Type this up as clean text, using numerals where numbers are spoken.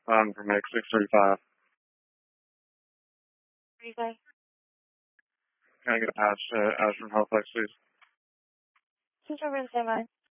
From X 635. 35. Can I get a patch to Ashland Healthflex, please? Who's over the same line?